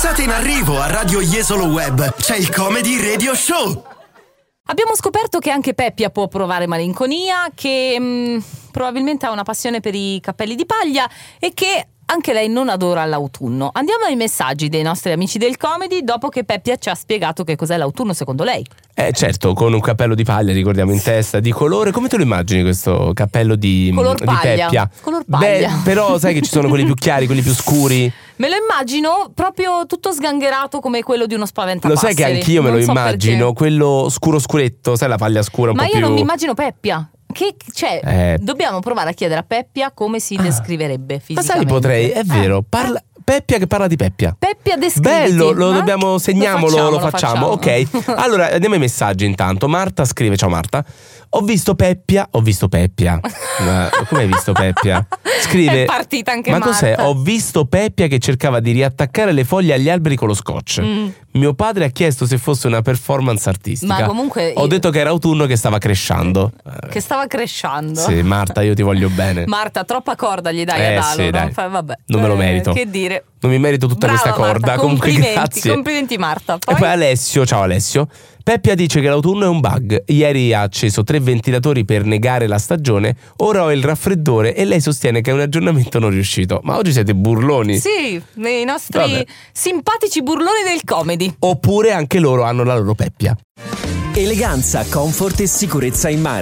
Risate in arrivo a Radio Jesolo Web. C'è il Comedy Radio Show. Abbiamo scoperto che anche Peppia può provare malinconia, che probabilmente ha una passione per i cappelli di paglia e che anche lei non adora l'autunno. Andiamo ai messaggi dei nostri amici del Comedy dopo che Peppia ci ha spiegato che cos'è l'autunno secondo lei. Certo, con un cappello di paglia, ricordiamo, in testa, di colore. Come te lo immagini questo cappello di Peppia? Color paglia. Beh, però sai che ci sono quelli più chiari, quelli più scuri. Me lo immagino proprio tutto sgangherato come quello di uno spaventapasseri. Lo sai che anch'io me lo immagino, perché. Quello scuro scuretto, sai la paglia scura un po' più. Ma io non mi immagino Peppia. Dobbiamo provare a chiedere a Peppia come si descriverebbe fisicamente. Ma sai, potrei, è vero, Peppia che parla di Peppia. Peppia descriviti. Bello, lo dobbiamo, segniamolo, lo facciamo. Ok, allora andiamo ai messaggi intanto. Marta scrive, ciao Marta. Ho visto Peppia. Ma come hai visto Peppia? Scrive, è partita anche ma Marta. cos'è? Ho visto Peppia che cercava di riattaccare le foglie agli alberi con lo scotch. Mio padre ha chiesto se fosse una performance artistica. Ma comunque ho detto che era autunno, che stava crescendo. Che stava crescendo. Sì, Marta, io ti voglio bene. Marta, troppa corda gli dai ad Alo, sì, dai. Vabbè. Non me lo merito. Che dire. Non mi merito tutta Brava, questa corda. Marta, Comunque grazie. Complimenti Marta. E poi Alessio, ciao Alessio. Peppia dice che l'autunno è un bug. Ieri ha acceso 3 ventilatori per negare la stagione. Ora ho il raffreddore e lei sostiene che è un aggiornamento non riuscito. Ma oggi siete burloni. Sì, i nostri simpatici burloni del Comedy. Oppure anche loro hanno la loro Peppia. Eleganza, comfort e sicurezza in mare.